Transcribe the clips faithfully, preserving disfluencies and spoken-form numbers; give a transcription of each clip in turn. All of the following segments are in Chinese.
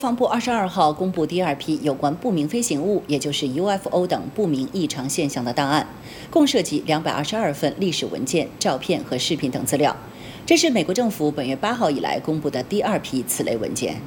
国防部二十二号公布第二批有关不明飞行物，也就是 U F O 等不明异常现象的档案，共涉及两百二十二份历史文件、照片和视频等资料。这是美国政府本月八号以来公布的第二批此类文件。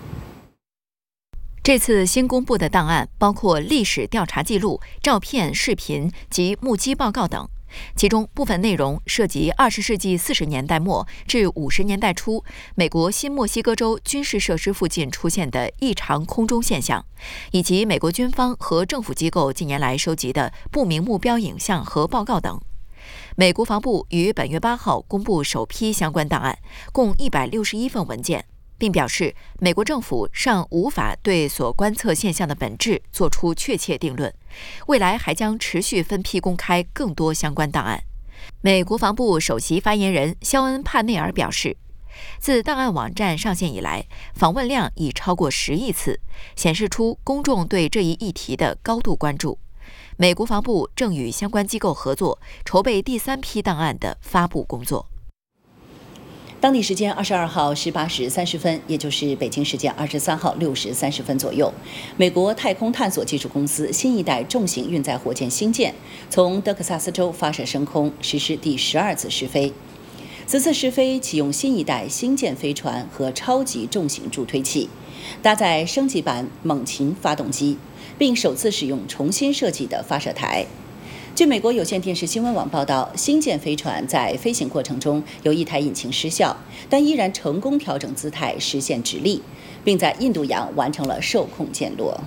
这次新公布的档案包括历史调查记录、照片、视频及目击报告等。其中部分内容涉及二十世纪四十年代末至五十年代初美国新墨西哥州军事设施附近出现的异常空中现象，以及美国军方和政府机构近年来收集的不明目标影像和报告等。美国防部于本月八号公布首批相关档案，共一百六十一份文件，并表示美国政府尚无法对所观测现象的本质作出确切定论，未来还将持续分批公开更多相关档案。美国防部首席发言人肖恩·帕内尔表示，自档案网站上线以来，访问量已超过十亿次，显示出公众对这一议题的高度关注。美国防部正与相关机构合作，筹备第三批档案的发布工作。 当地时间二十二号十八时三十分，也就是北京时间二十三号六时三十分左右，美国太空探索技术公司新一代重型运载火箭星舰从德克萨斯州发射升空，实施第十二次试飞。此次试飞启用新一代星舰飞船和超级重型助推器，搭载升级版猛禽发动机，并首次使用重新设计的发射台。据美国有线电视新闻网报道，星舰飞船在飞行过程中有一台引擎失效，但依然成功调整姿态，实现直立，并在印度洋完成了受控降落。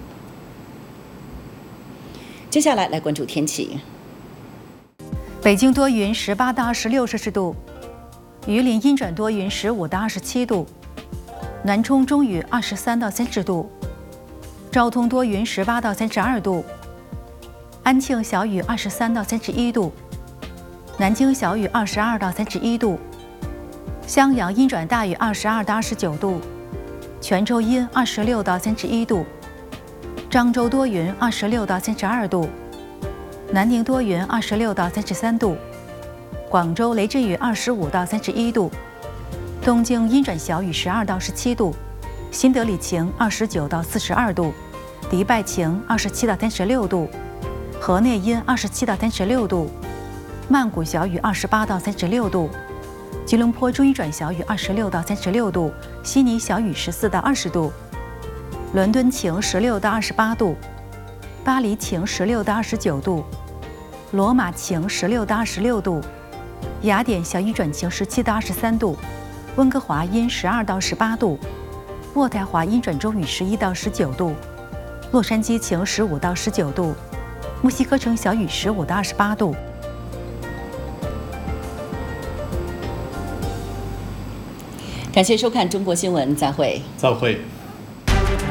接下来来关注天气。 北京多云，十八到二十六摄氏度；榆林阴转多云，十五到二十七度；南充中雨，二十三到三十度；昭通多云，十八到三十二度。安庆小雨二十三到三十一度，南京小雨二十二到三十一度，襄阳阴转大雨二十二到二十九度，泉州阴二十六到三十一度，漳州多云二十六到三十二度，南宁多云二十六到三十三度，广州雷阵雨二十五到三十一度，东京阴转小雨十二到十七度，新德里晴二十九到四十二度，迪拜晴二十七到三十六度。河内阴二十七到三十六度，曼谷小雨二十八到三十六度，吉隆坡中阴转小雨二十六到三十六度，悉尼小雨十四到二十度，伦敦晴十六到二十八度，巴黎晴十六到二十九度，罗马晴十六到二十六度，雅典小雨转晴十七到二十三度，温哥华阴十二到十八度，渥太华阴转中雨十一到十九度，洛杉矶晴十五到十九度。墨西哥城小雨十五到二十八度。 感谢收看中国新闻，再会。 再会。